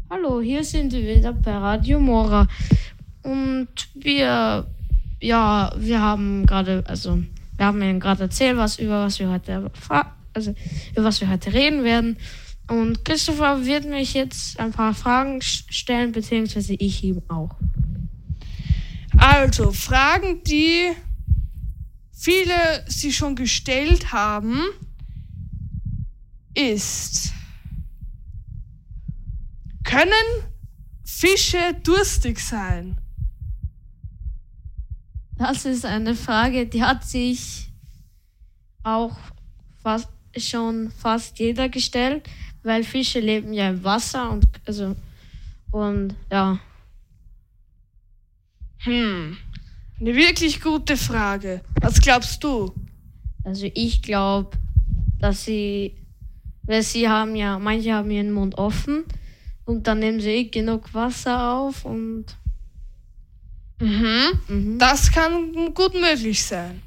Hallo, hier sind wir wieder bei Radio Mora. Und wir haben Ihnen gerade erzählt, über was wir heute reden werden. Und Christopher wird mich jetzt ein paar Fragen stellen, beziehungsweise ich ihm auch. Also, Fragen, die viele sich schon gestellt haben, ist: Können Fische durstig sein? Das ist eine Frage, die hat sich auch fast jeder gestellt, weil Fische leben ja im Wasser und ja. Eine wirklich gute Frage. Was glaubst du? Also ich glaube, dass manche haben ihren Mund offen und dann nehmen sie genug Wasser auf und Das kann gut möglich sein.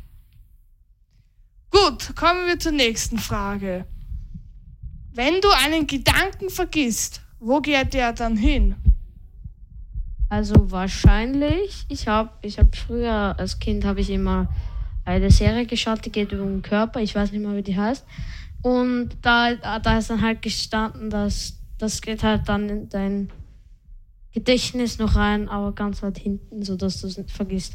Gut, kommen wir zur nächsten Frage. Wenn du einen Gedanken vergisst, wo geht der dann hin? Also wahrscheinlich, ich hab früher als Kind habe ich immer eine Serie geschaut, die geht über den Körper, ich weiß nicht mehr, wie die heißt. Und da ist dann halt gestanden, dass das geht halt dann in dein Gedächtnis noch rein, aber ganz weit hinten, sodass du es nicht vergisst.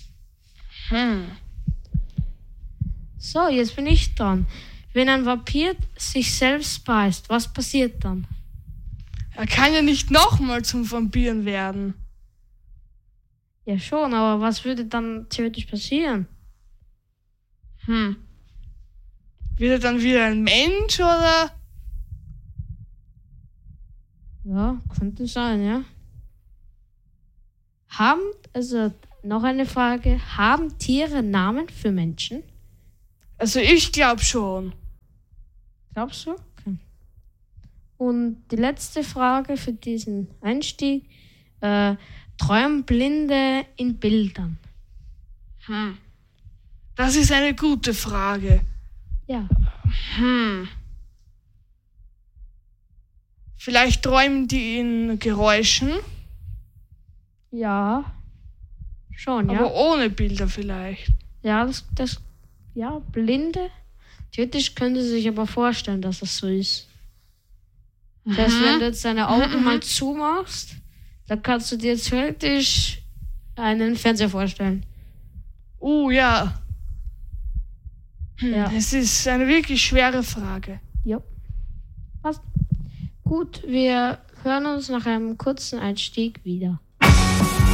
So, jetzt bin ich dran. Wenn ein Vampir sich selbst beißt, was passiert dann? Er kann ja nicht nochmal zum Vampiren werden. Ja schon, aber was würde dann theoretisch passieren? Wird er dann wieder ein Mensch oder? Ja, könnte sein, ja. Noch eine Frage. Haben Tiere Namen für Menschen? Also ich glaube schon. Glaubst du? Okay. Und die letzte Frage für diesen Einstieg. Träumen Blinde in Bildern? Das ist eine gute Frage. Ja. Vielleicht träumen die in Geräuschen, Ja. Schon, ja. aber ohne Bilder vielleicht. Ja, Blinde. Theoretisch könnte sich aber vorstellen, dass das so ist. Das heißt, wenn du jetzt deine Augen mal zumachst, dann kannst du dir theoretisch einen Fernseher vorstellen. Ja. Ja. Es ist eine wirklich schwere Frage. Ja. Passt. Gut, wir hören uns nach einem kurzen Einstieg wieder.